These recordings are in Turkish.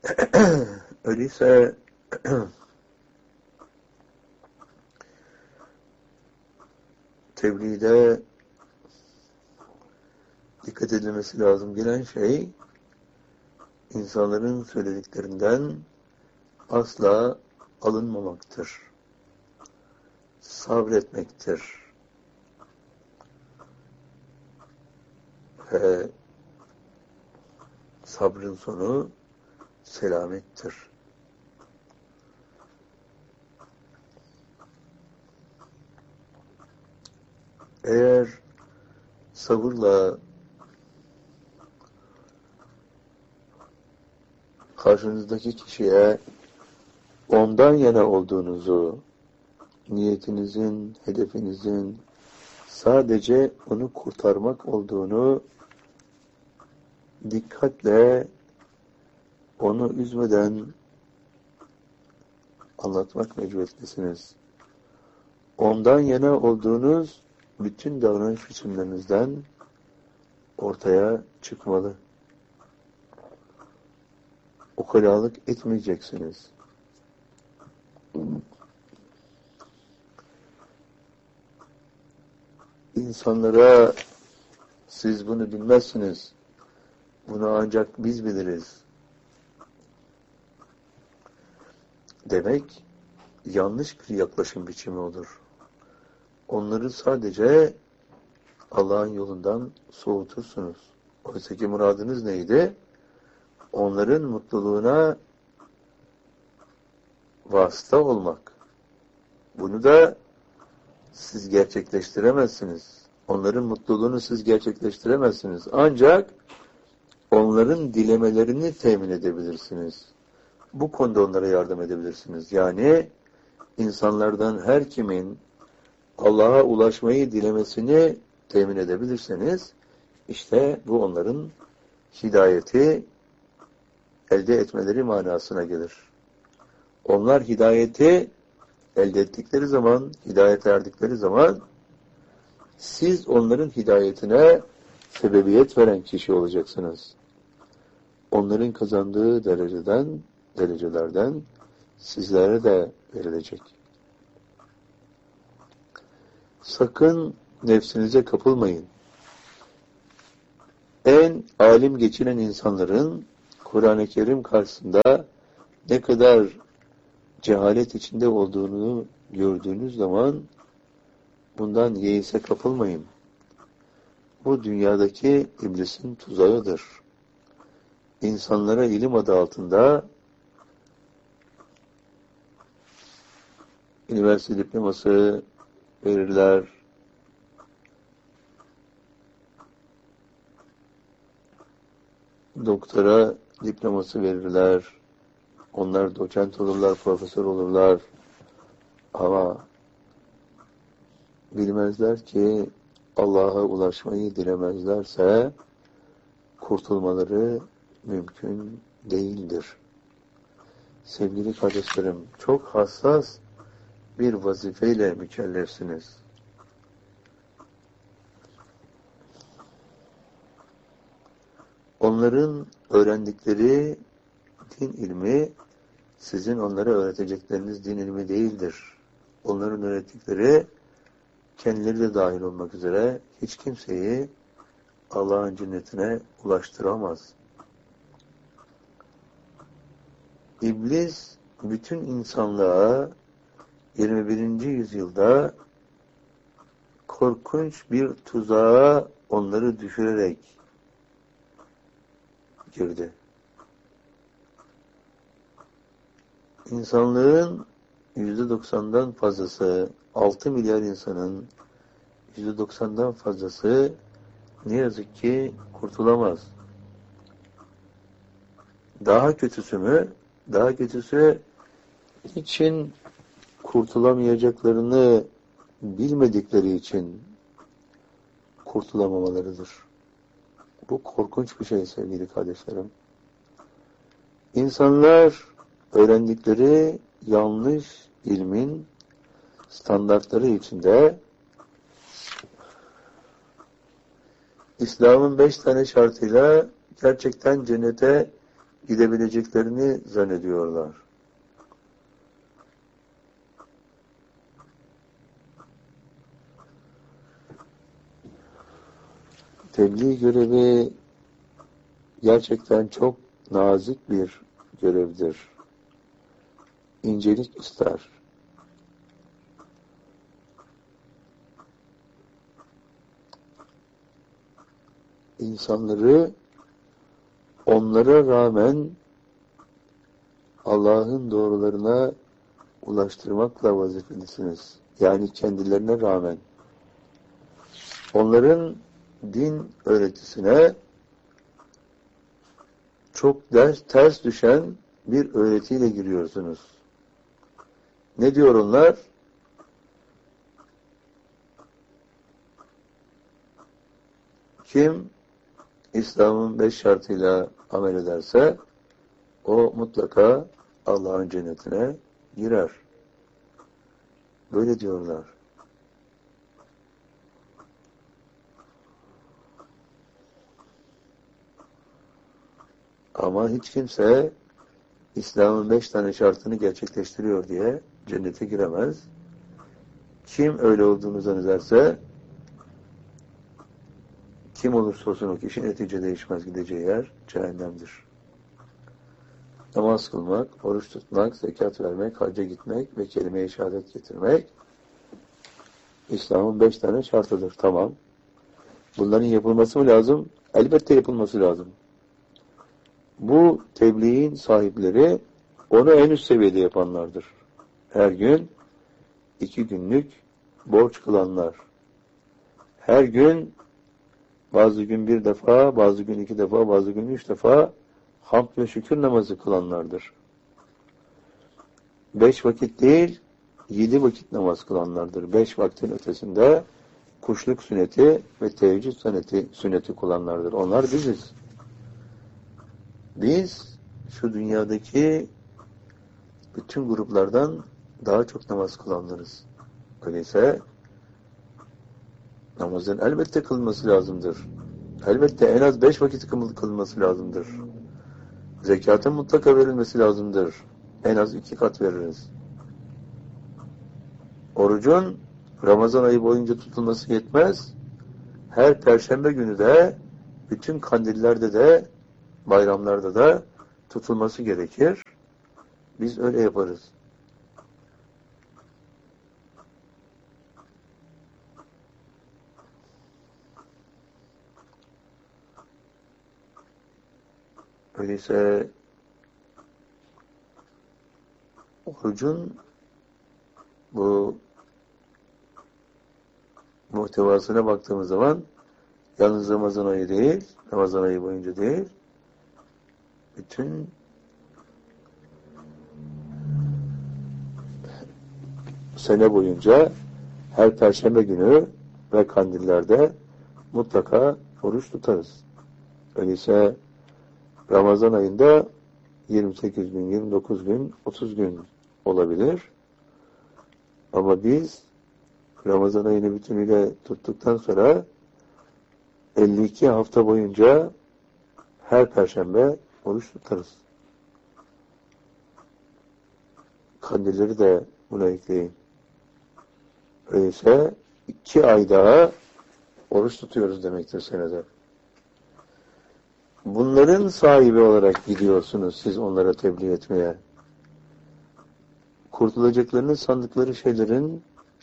Öyleyse tebliğde dikkat edilmesi lazım gelen şey, insanların söylediklerinden asla alınmamaktır. Sabretmektir. Ve sabrın sonu selamettir. Eğer sabırla karşınızdaki kişiye ondan yana olduğunuzu, niyetinizin, hedefinizin sadece onu kurtarmak olduğunu dikkatle, onu üzmeden anlatmak mecburiyetlisiniz. Ondan yana olduğunuz bütün davranış biçimlerinizden ortaya çıkmalı. Ukalalık etmeyeceksiniz. İnsanlara siz bunu bilmezsiniz, bunu ancak biz biliriz demek yanlış bir yaklaşım biçimi olur. Onları sadece Allah'ın yolundan soğutursunuz. Oysa ki muradınız neydi? Onların mutluluğuna vasıta olmak. Bunu da siz gerçekleştiremezsiniz. Onların mutluluğunu siz gerçekleştiremezsiniz. Ancak onların dilemelerini temin edebilirsiniz. Bu konuda onlara yardım edebilirsiniz. Yani insanlardan her kimin Allah'a ulaşmayı dilemesini temin edebilirseniz, işte bu onların hidayeti elde etmeleri manasına gelir. Onlar hidayeti elde ettikleri zaman, hidayete erdikleri zaman, siz onların hidayetine sebebiyet veren kişi olacaksınız. Onların kazandığı derecelerden sizlere de verilecek. Sakın nefsinize kapılmayın. En alim geçinen insanların Kur'an-ı Kerim karşısında ne kadar cehalet içinde olduğunu gördüğünüz zaman bundan yeise kapılmayın. Bu dünyadaki iblisin tuzağıdır. İnsanlara ilim adı altında üniversite diploması verirler, doktora diploması verirler, onlar doçent olurlar, profesör olurlar ama bilmezler ki Allah'a ulaşmayı dilemezlerse kurtulmaları mümkün değildir. Sevgili kardeşlerim, çok hassas bir vazifeyle mükellefsiniz. Onların öğrendikleri din ilmi, sizin onlara öğretecekleriniz din ilmi değildir. Onların öğrettikleri, kendileri de dahil olmak üzere, hiç kimseyi Allah'ın cennetine ulaştıramaz. İblis, bütün insanlığa 21. yüzyılda korkunç bir tuzağa onları düşürerek girdi. İnsanlığın %90'dan fazlası, 6 milyar insanın %90'dan fazlası ne yazık ki kurtulamaz. Daha kötüsü mü? Daha kötüsü için kurtulamayacaklarını bilmedikleri için kurtulamamalarıdır. Bu korkunç bir şey sevgili kardeşlerim. İnsanlar öğrendikleri yanlış ilmin standartları içinde İslam'ın 5 tane şartıyla gerçekten cennete gidebileceklerini zannediyorlar. Tebliğ görevi gerçekten çok nazik bir görevdir. İncelik ister. İnsanları onlara rağmen Allah'ın doğrularına ulaştırmakla vazifelisiniz. Yani kendilerine rağmen. Onların din öğretisine çok ters düşen bir öğretiyle giriyorsunuz. Ne diyor onlar? Kim İslam'ın 5 şartıyla amel ederse o mutlaka Allah'ın cennetine girer. Böyle diyorlar. Ama hiç kimse İslam'ın 5 tane şartını gerçekleştiriyor diye cennete giremez. Kim öyle olduğunu zannederse, kim olursa olsun o kişi netice değişmez, gideceği yer cehennemdir. Namaz kılmak, oruç tutmak, zekat vermek, hacca gitmek ve kelime-i şehadet getirmek İslam'ın 5 tane şartıdır. Tamam. Bunların yapılması mı lazım? Elbette yapılması lazım. Bu tebliğin sahipleri onu en üst seviyede yapanlardır. Her gün 2 günlük borç kılanlar. Her gün, bazı gün 1 defa, bazı gün 2 defa, bazı gün 3 defa hamd ve şükür namazı kılanlardır. 5 vakit değil, 7 vakit namaz kılanlardır. 5 vaktin ötesinde kuşluk sünneti ve teheccüd sünneti kılanlardır. Onlar biziz. Biz şu dünyadaki bütün gruplardan daha çok namaz kılanlarız. Öyleyse namazın elbette kılınması lazımdır. Elbette en az 5 vakit kılınması lazımdır. Zekatın mutlaka verilmesi lazımdır. En az 2 kat veririz. Orucun Ramazan ayı boyunca tutulması yetmez. Her perşembe günü de, bütün kandillerde de, bayramlarda da tutulması gerekir. Biz öyle yaparız. Öyleyse orucun bu muhtevasına baktığımız zaman yalnız Ramazan ayı değil, Ramazan ayı boyunca değil, bütün sene boyunca her perşembe günü ve kandillerde mutlaka oruç tutarız. Öyleyse Ramazan ayında 28 gün, 29 gün, 30 gün olabilir. Ama biz Ramazan ayını bütünüyle tuttuktan sonra 52 hafta boyunca her perşembe oruç tutarız. Kandilleri de buna ekleyin. Öyleyse 2 ay daha oruç tutuyoruz demektir senede. Bunların sahibi olarak gidiyorsunuz siz onlara tebliğ etmeye. Kurtulacaklarını sandıkları şeylerin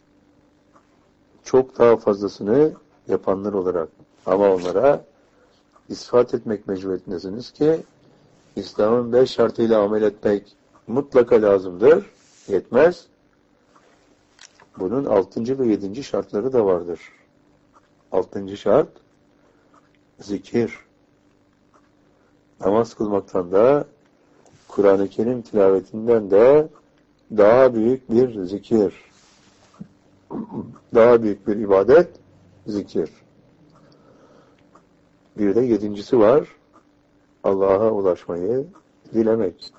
çok daha fazlasını yapanlar olarak. Ama onlara ispat etmek mecburiyetindesiniz ki İslam'ın 5 şartıyla amel etmek mutlaka lazımdır. Yetmez. Bunun 6. ve 7. şartları da vardır. 6. şart zikir. Namaz kılmaktan da Kur'an-ı Kerim tilavetinden de daha büyük bir zikir. Daha büyük bir ibadet zikir. Bir de 7.'si var. Allah'a ulaşmayı dilemek.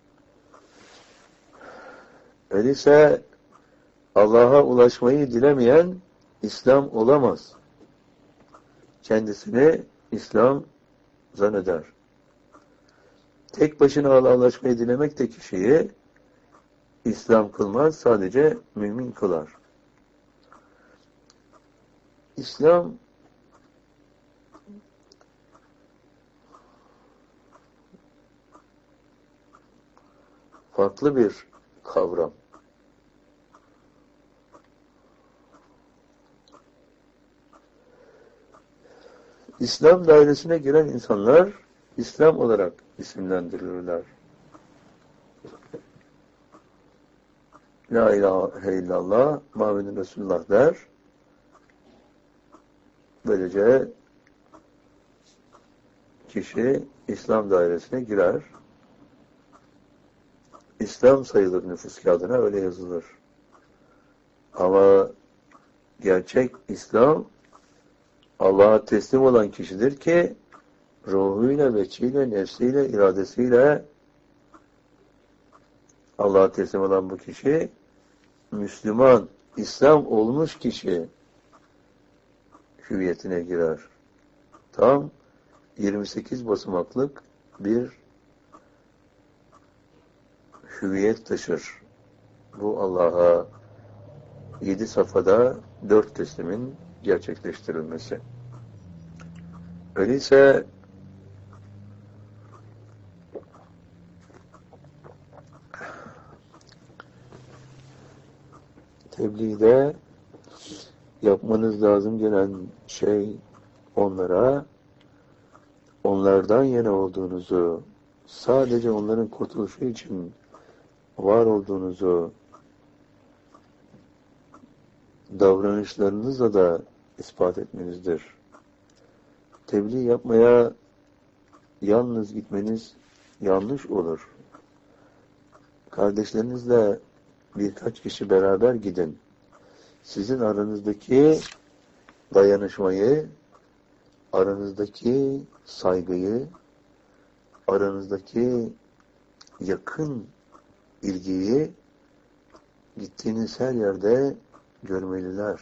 Öyleyse Allah'a ulaşmayı dilemeyen İslam olamaz. Kendisini İslam zanneder. Tek başına Allah'laşmayı dilemek de kişiyi İslam kılmaz, sadece mümin kılar. İslam farklı bir kavram. İslam dairesine giren insanlar İslam olarak isimlendirilirler. La ilahe illallah Muhammedun Resulullah der. Böylece kişi İslam dairesine girer. İslam sayılır nüfus kağıdına, öyle yazılır. Ama gerçek İslam Allah'a teslim olan kişidir ki ruhuyla, veçiyle, nefsiyle, iradesiyle Allah'a teslim olan bu kişi Müslüman, İslam olmuş kişi hüviyetine girer. Tam 28 basamaklık bir hüviyet taşır. Bu Allah'a 7 safhada 4 teslimin gerçekleştirilmesi. Öyleyse tebliğde yapmanız lazım gelen şey onlardan yana olduğunuzu, sadece onların kurtuluşu için var olduğunuzu davranışlarınızla da ispat etmenizdir. Tebliğ yapmaya yalnız gitmeniz yanlış olur. Kardeşlerinizle birkaç kişi beraber gidin. Sizin aranızdaki dayanışmayı, aranızdaki saygıyı, aranızdaki yakın ilgiyi gittiğiniz her yerde görmeliler.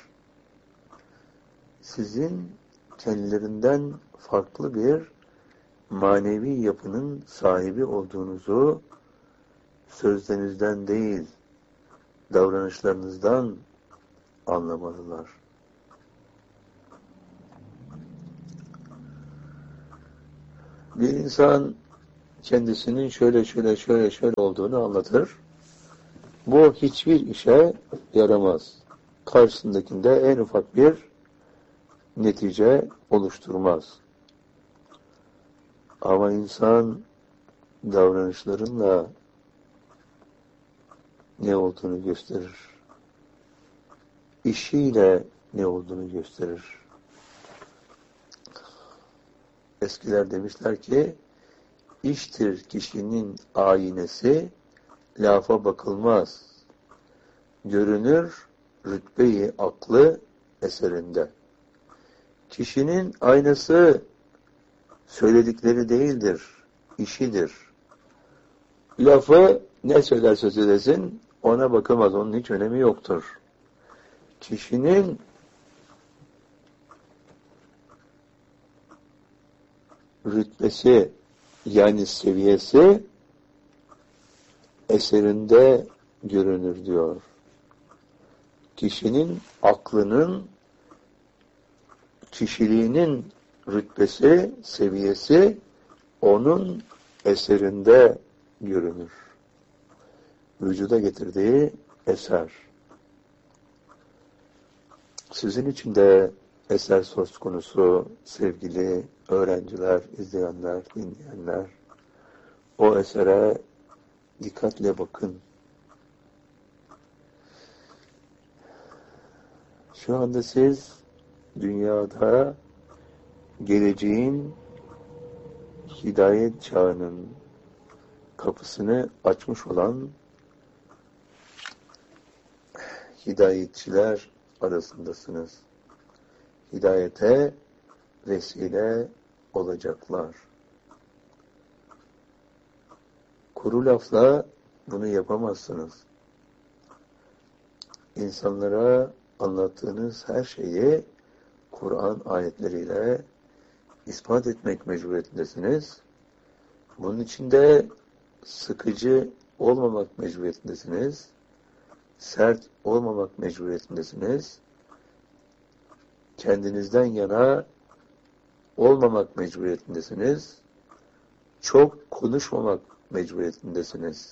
Sizin kendilerinden farklı bir manevi yapının sahibi olduğunuzu sözlerinizden değil, davranışlarınızdan anlamalılar. Bir insan kendisinin şöyle olduğunu anlatır. Bu hiçbir işe yaramaz. Karşısındakinde en ufak bir netice oluşturmaz. Ama insan davranışlarınla ne olduğunu gösterir. İşiyle ne olduğunu gösterir. Eskiler demişler ki, iştir kişinin aynesi, lafa bakılmaz. Görünür rütbe-i aklı eserinde. Kişinin aynası söyledikleri değildir, işidir. Lafı ne söylerse söylesin, ona bakılmaz, onun hiç önemi yoktur. Kişinin rütbesi, yani seviyesi eserinde görünür diyor. Kişinin aklının, kişiliğinin rütbesi, seviyesi onun eserinde görünür. Vücuda getirdiği eser. Sizin için de eser söz konusu sevgili öğrenciler, izleyenler, dinleyenler. O esere dikkatle bakın. Şu anda siz dünyada geleceğin hidayet çağının kapısını açmış olan hidayetçiler arasındasınız. Hidayete vesile olacaklar. Kuru lafla bunu yapamazsınız. İnsanlara anlattığınız her şeyi Kur'an ayetleriyle ispat etmek mecburiyetindesiniz. Bunun için de sıkıcı olmamak mecburiyetindesiniz. Sert olmamak mecburiyetindesiniz. Kendinizden yana olmamak mecburiyetindesiniz. Çok konuşmamak mecburiyetindesiniz.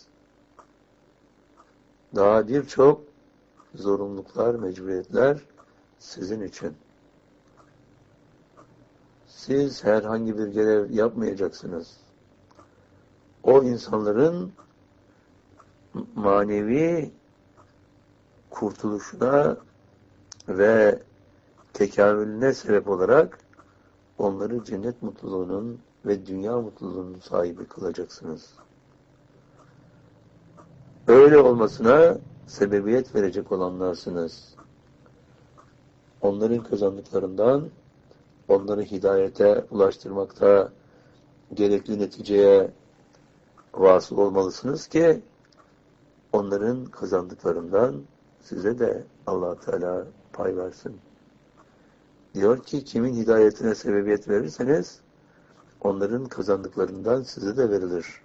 Daha birçok zorunluluklar, mecburiyetler sizin için. Siz herhangi bir görev yapmayacaksınız. O insanların manevi kurtuluşuna ve tekamülüne sebep olarak onları cennet mutluluğunun ve dünya mutluluğunun sahibi kılacaksınız. Öyle olmasına sebebiyet verecek olanlarsınız. Onların kazandıklarından onları hidayete ulaştırmakta gerekli neticeye vasıl olmalısınız ki onların kazandıklarından size de Allah Teala pay versin. Diyor ki kimin hidayetine sebebiyet verirseniz onların kazandıklarından size de verilir.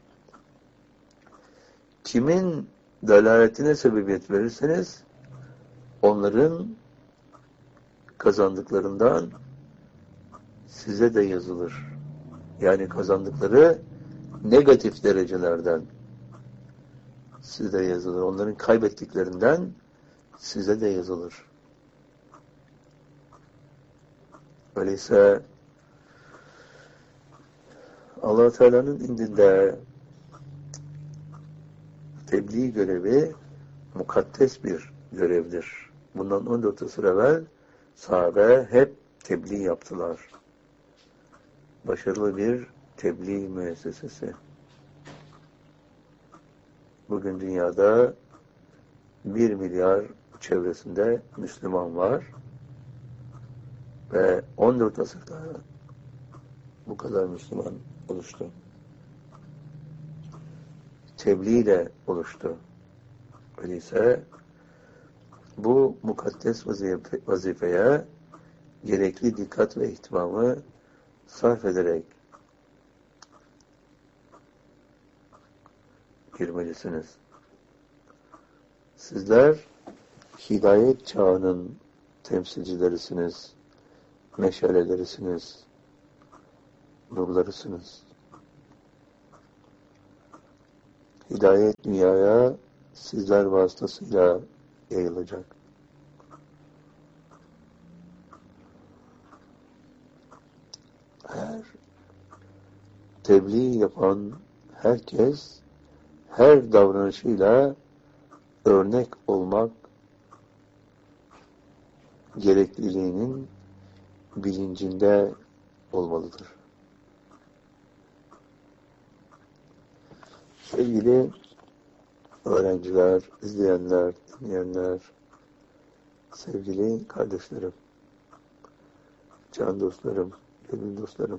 Kimin dalaletine sebebiyet verirseniz onların kazandıklarından size de yazılır. Yani kazandıkları negatif derecelerden size de yazılır. Onların kaybettiklerinden size de yazılır. Öyleyse Allah-u Teala'nın indinde tebliğ görevi mukaddes bir görevdir. Bundan 14 asır evvel sahabe hep tebliğ yaptılar. Başarılı bir tebliğ müessesesi. Bugün dünyada 1 milyar çevresinde Müslüman var ve 14 asırda bu kadar Müslüman oluştu. Tebliğ ile oluştu. Öyleyse bu mukaddes vazifeye gerekli dikkat ve ihtimamı sarf ederek girmelisiniz. Sizler hidayet çağının temsilcilerisiniz, meşalelerisiniz, nurlarısınız. Hidayet dünyaya sizler vasıtasıyla yayılacak. Her tebliğ yapan herkes her davranışıyla örnek olmak gerekliliğinin bilincinde olmalıdır. Sevgili öğrenciler, izleyenler, dinleyenler, sevgili kardeşlerim, can dostlarım, gönül dostlarım,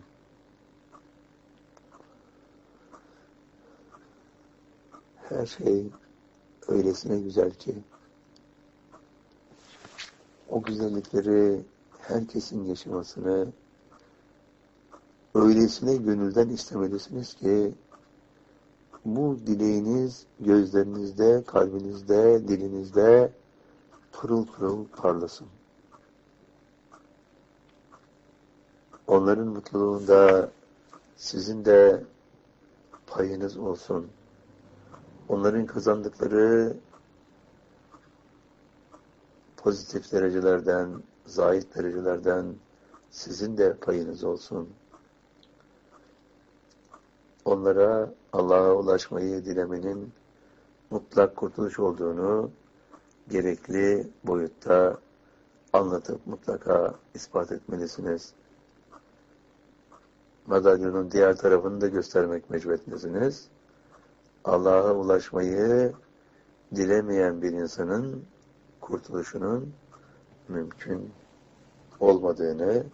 her şey öylesine güzel ki o güzellikleri herkesin yaşamasını öylesine gönülden istemelisiniz ki bu dileğiniz gözlerinizde, kalbinizde, dilinizde pırıl pırıl parlasın. Onların mutluluğunda sizin de payınız olsun. Onların kazandıkları pozitif derecelerden, zahit derecelerden sizin de payınız olsun. Onlara Allah'a ulaşmayı dilemenin mutlak kurtuluş olduğunu gerekli boyutta anlatıp mutlaka ispat etmelisiniz. Madalyonun diğer tarafını da göstermek mecburiyetindesiniz. Allah'a ulaşmayı dilemeyen bir insanın kurtuluşunun mümkün olmadığını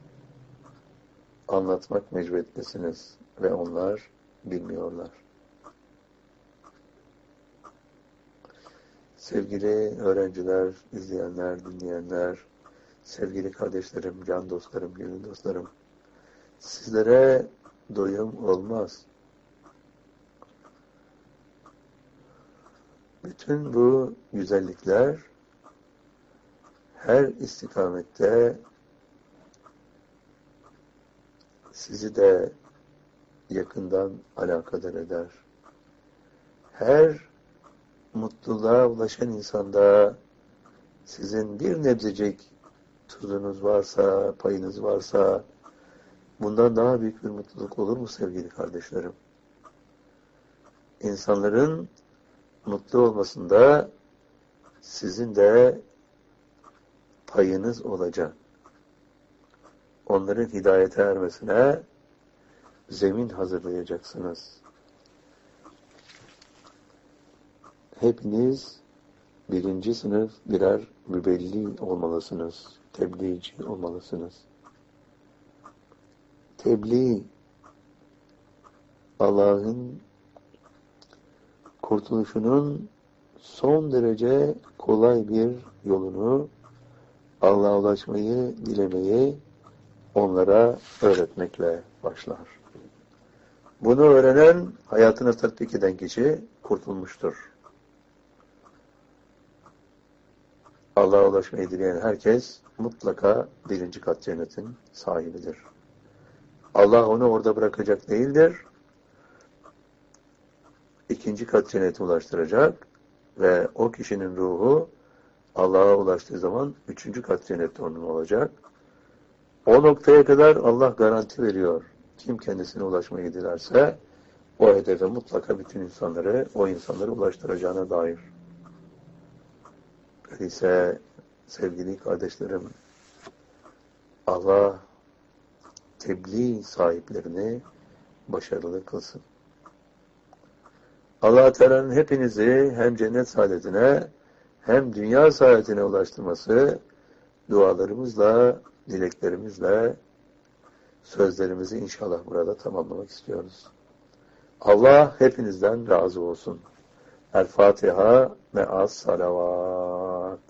anlatmak mecburiyetindesiniz ve onlar bilmiyorlar. Sevgili öğrenciler, izleyenler, dinleyenler, sevgili kardeşlerim, can dostlarım, gönül dostlarım, sizlere doyum olmaz. Bütün bu güzellikler her istikamette sizi de yakından alakadar eder. Her mutluluğa ulaşan insanda sizin bir nebzecik tuzunuz varsa, payınız varsa bundan daha büyük bir mutluluk olur mu sevgili kardeşlerim? İnsanların mutlu olmasında sizin de payınız olacak. Onların hidayete ermesine zemin hazırlayacaksınız. Hepiniz birinci sınıf birer mübelli olmalısınız. Tebliğci olmalısınız. Tebliğ, Allah'ın kurtuluşunun son derece kolay bir yolunu, Allah'a ulaşmayı, dilemeyi onlara öğretmekle başlar. Bunu öğrenen, hayatını tatbik eden kişi kurtulmuştur. Allah'a ulaşmayı dileyen herkes mutlaka birinci kat cennetin sahibidir. Allah onu orada bırakacak değildir. İkinci kat cennete ulaştıracak ve o kişinin ruhu Allah'a ulaştığı zaman üçüncü kat cennette onun olacak. O noktaya kadar Allah garanti veriyor. Kim kendisine ulaşmayı dilerse o hedefe mutlaka bütün insanları, o insanları ulaştıracağına dair. Öyleyse sevgili kardeşlerim, Allah tebliğ sahiplerini başarılı kılsın. Allah Teala'nın hepinizi hem cennet saadetine hem dünya saadetine ulaştırması dualarımızla, dileklerimizle sözlerimizi inşallah burada tamamlamak istiyoruz. Allah hepinizden razı olsun. El Fatiha me'as salavat.